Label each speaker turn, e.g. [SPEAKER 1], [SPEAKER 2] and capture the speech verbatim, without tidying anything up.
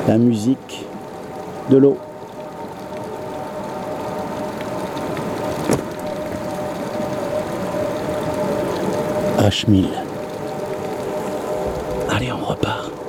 [SPEAKER 1] la musique, de l'eau. H mille. Allez, on repart.